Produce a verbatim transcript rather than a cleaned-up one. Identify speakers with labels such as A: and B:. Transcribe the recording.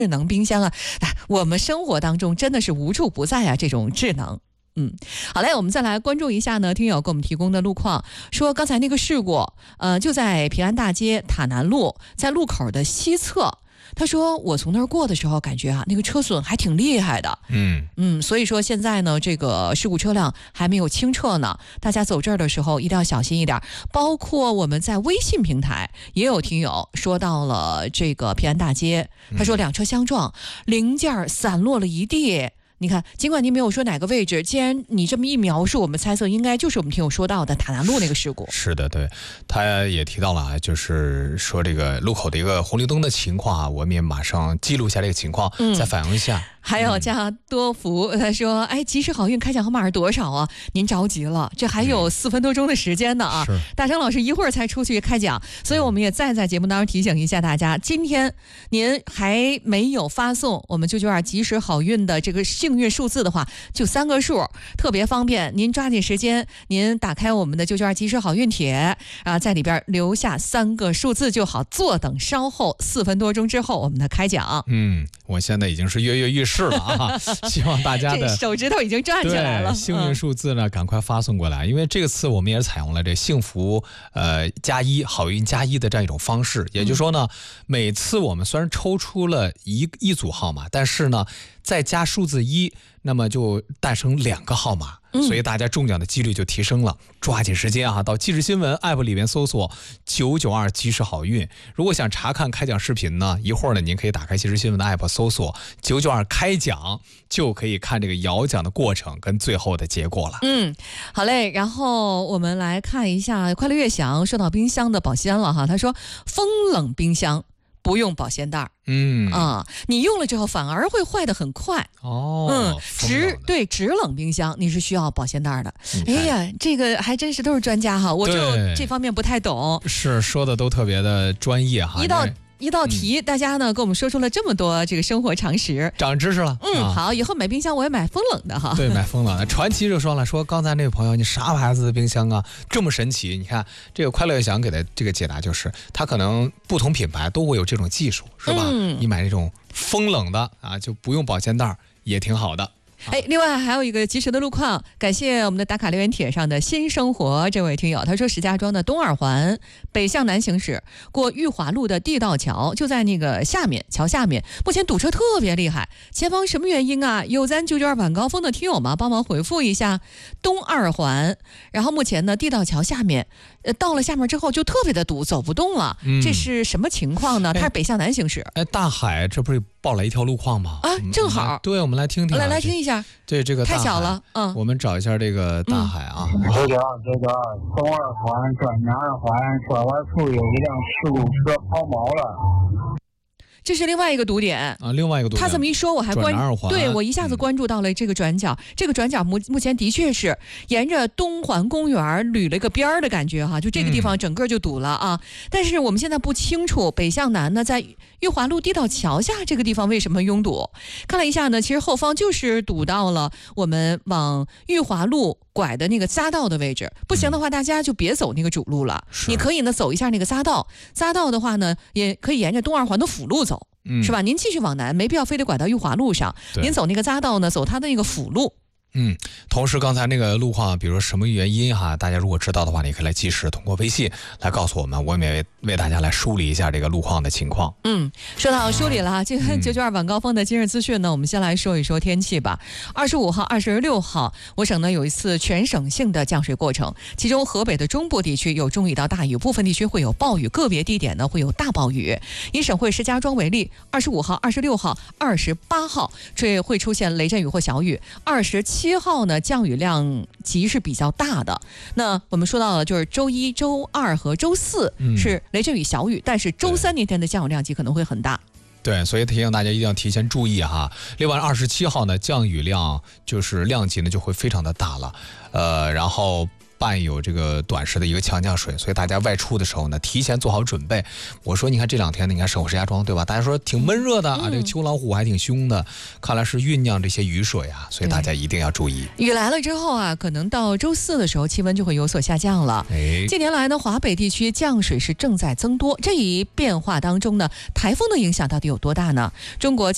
A: 智能冰箱啊，我们生活当中真的是无处不在啊，这种智能。嗯，好嘞，我们再来关注一下呢，听友给我们提供的路况，说刚才那个事故，呃，就在平安大街塔南路，在路口的西侧。他说我从那儿过的时候感觉啊那个车损还挺厉害的。
B: 嗯
A: 嗯，所以说现在呢这个事故车辆还没有清撤呢，大家走这儿的时候一定要小心一点。包括我们在微信平台也有听友说到了这个平安大街，他说两车相撞，零件散落了一地。你看，尽管您没有说哪个位置，既然你这么一描述，我们猜测应该就是我们听友说到的塔南路那个事故。
B: 是的，对，他也提到了啊，就是说这个路口的一个红绿灯的情况啊，我们也马上记录一下这个情况，嗯、再反映一下。
A: 还有加多福，他说：“哎，及时好运开奖号码是多少啊？您着急了，这还有四分多钟的时间呢啊！”大成老师一会儿才出去开奖，所以我们也再在节目当中提醒一下大家，今天您还没有发送我们九九二及时好运的这个幸运数字的话，就三个数，特别方便。您抓紧时间，您打开我们的九九二及时好运帖啊，在里边留下三个数字就好，坐等稍后四分多钟之后我们的开奖。
B: 嗯，我现在已经是跃跃欲试。是了啊，希望大家的
A: 这手指头已经转起来了。
B: 幸运数字呢，赶快发送过来，因为这个次我们也是采用了这幸福呃加一、好运加一的这样一种方式。也就是说呢，每次我们虽然抽出了一一组号码，但是呢，再加数字一，那么就诞生两个号码。所以大家中奖的几率就提升了，抓紧时间啊！到即时新闻 app 里面搜索九九二及时好运。如果想查看开奖视频呢，一会儿呢您可以打开即时新闻的 app 搜索九九二开奖，就可以看这个摇奖的过程跟最后的结果了。
A: 嗯，好嘞。然后我们来看一下快乐悦享说到冰箱的保鲜了哈，他说风冷冰箱不用保鲜袋。
B: 嗯
A: 啊，你用了之后反而会坏得很快
B: 哦。
A: 嗯，直对直冷冰箱你是需要保鲜袋的。哎呀，这个还真是都是专家哈，我就这方面不太懂。
B: 是说的都特别的专业哈。
A: 一到一道题、嗯，大家呢跟我们说出了这么多这个生活常识，
B: 长知识了。
A: 嗯，啊、好，以后买冰箱我也买风冷的哈。
B: 对，买风冷的。传奇就说了，说刚才那位朋友，你啥牌子的冰箱啊，这么神奇？你看这个快乐想给的这个解答就是，它可能不同品牌都会有这种技术，是吧？嗯、你买那种风冷的啊，就不用保鲜袋也挺好的。
A: 哎，另外还有一个及时的路况，感谢我们的打卡留言帖上的新生活这位听友，他说石家庄的东二环北向南行驶过裕华路的地道桥，就在那个下面桥下面，目前堵车特别厉害，前方什么原因啊？有咱九九二晚高峰的听友吗？帮忙回复一下。东二环，然后目前呢地道桥下面，呃，到了下面之后就特别的堵，走不动了，嗯、这是什么情况呢？它是北向南行驶。
B: 哎，大海这不是报来一条路况吗？
A: 啊，正好。
B: 对，我们来听听、啊。
A: 来来听一下。
B: 对，这个
A: 太小了，嗯，
B: 我们找一下这个大海啊。
C: 九九二九九二东二环转南二环转弯处有一辆事故车抛锚了。
A: 这是另外一个堵点
B: 啊，另外一个堵点。
A: 他这么一说，我还关对我一下子关注到了这个转角。嗯、这个转角目目前的确是沿着东环公园捋了一个边儿的感觉哈，就这个地方整个就堵了啊。嗯、但是我们现在不清楚北向南呢，在裕华路地道桥下这个地方为什么拥堵？看了一下呢，其实后方就是堵到了我们往裕华路拐的那个匝道的位置。不行的话，大家就别走那个主路了，嗯、你可以呢走一下那个匝道。匝道的话呢，也可以沿着东二环的辅路走。嗯、是吧？您继续往南，没必要非得拐到裕华路上。您走那个匝道呢，走它的那个辅路。
B: 嗯，同时刚才那个路况，比如说什么原因哈，大家如果知道的话，你可以来及时通过微信来告诉我们，我们也为大家来梳理一下这个路况的情况。
A: 嗯，说到梳理了，这个九九二晚高峰的今日资讯呢，我们先来说一说天气吧。二十五号、二十六号，我省呢有一次全省性的降水过程，其中河北的中部地区有中雨到大雨，部分地区会有暴雨，个别地点呢会有大暴雨。以省会石家庄为例，二十五号、二十六号、二十八号这会出现雷阵雨或小雨，二十七。七号呢，降雨量级是比较大的。那我们说到了，就是周一周二和周四是雷阵雨小雨，嗯、但是周三那天的降雨量级可能会很大。
B: 对，所以提醒大家一定要提前注意哈。另外，二十七号呢，降雨量就是量级呢就会非常的大了，呃，然后伴有这个短时的一个强降水，所以大家外出的时候呢，提前做好准备。我说，你看这两天，你看省会石家庄对吧？大家说挺闷热的啊，嗯、这个秋老虎还挺凶的，看来是酝酿这些雨水啊，所以大家一定要注意。
A: 雨来了之后啊，可能到周四的时候，气温就会有所下降了。哎，近年来呢，华北地区降水是正在增多，这一变化当中呢，台风的影响到底有多大呢？中国